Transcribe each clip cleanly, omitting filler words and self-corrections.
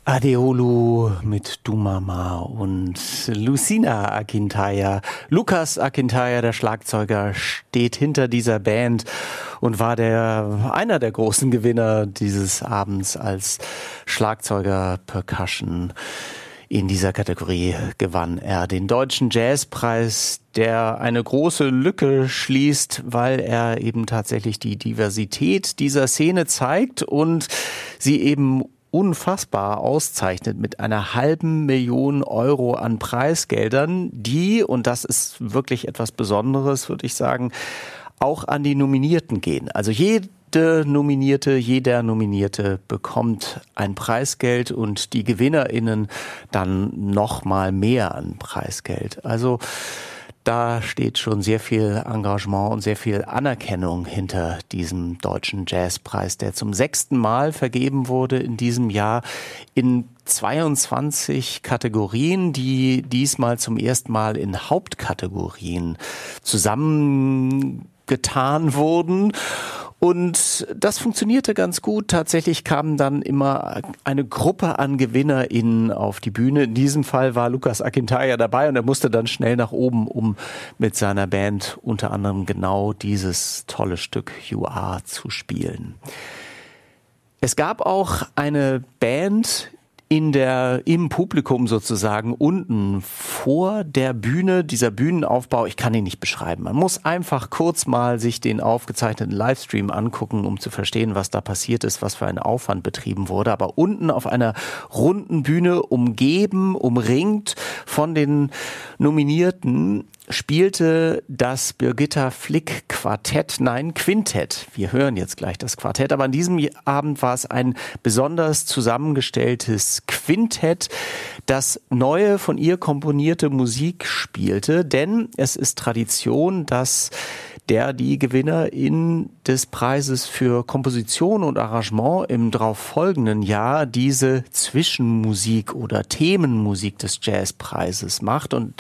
Adeolu mit Du Mama und Lucina Akintaja. Lukas Akintaja, der Schlagzeuger, steht hinter dieser Band und war einer der großen Gewinner dieses Abends als Schlagzeuger Percussion. In dieser Kategorie gewann er den Deutschen Jazzpreis, der eine große Lücke schließt, weil er eben tatsächlich die Diversität dieser Szene zeigt und sie eben unfassbar auszeichnet mit einer 500.000 Euro an Preisgeldern, die, und das ist wirklich etwas Besonderes, würde ich sagen, auch an die Nominierten gehen. Also jeder Nominierte bekommt ein Preisgeld und die GewinnerInnen dann noch mal mehr an Preisgeld. Also da steht schon sehr viel Engagement und sehr viel Anerkennung hinter diesem Deutschen Jazzpreis, der zum 6. Mal vergeben wurde in diesem Jahr in 22 Kategorien, die diesmal zum ersten Mal in Hauptkategorien zusammengetan wurden. Und das funktionierte ganz gut. Tatsächlich kam dann immer eine Gruppe an GewinnerInnen auf die Bühne. In diesem Fall war Lukas Akintaja dabei und er musste dann schnell nach oben, um mit seiner Band unter anderem genau dieses tolle Stück You Are zu spielen. Es gab auch eine Band im Publikum sozusagen unten vor der Bühne, dieser Bühnenaufbau, ich kann ihn nicht beschreiben. Man muss einfach kurz mal sich den aufgezeichneten Livestream angucken, um zu verstehen, was da passiert ist, was für ein Aufwand betrieben wurde. Aber unten auf einer runden Bühne, umringt von den Nominierten, spielte das Birgitta Flick Quintett. Wir hören jetzt gleich das Quartett, aber an diesem Abend war es ein besonders zusammengestelltes Quintett, das neue von ihr komponierte Musik spielte, denn es ist Tradition, dass die Gewinnerin des Preises für Komposition und Arrangement im darauffolgenden Jahr diese Zwischenmusik oder Themenmusik des Jazzpreises macht. Und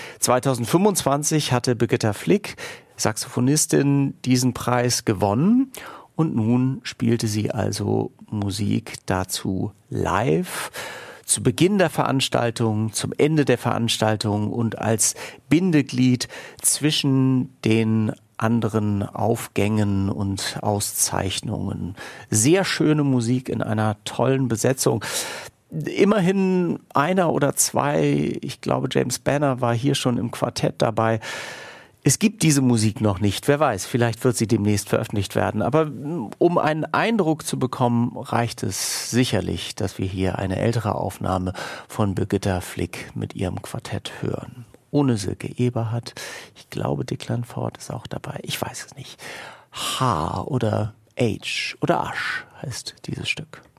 2025 hatte Birgitta Flick, Saxophonistin, diesen Preis gewonnen und nun spielte sie also Musik dazu live zu Beginn der Veranstaltung, zum Ende der Veranstaltung und als Bindeglied zwischen den anderen Aufgängen und Auszeichnungen. Sehr schöne Musik in einer tollen Besetzung. Immerhin einer oder zwei, ich glaube James Banner war hier schon im Quartett dabei. Es gibt diese Musik noch nicht, wer weiß, vielleicht wird sie demnächst veröffentlicht werden. Aber um einen Eindruck zu bekommen, reicht es sicherlich, dass wir hier eine ältere Aufnahme von Birgitta Flick mit ihrem Quartett hören. Ohne Silke Eberhardt, ich glaube Declan Ford ist auch dabei, ich weiß es nicht. H oder H oder Asch heißt dieses Stück.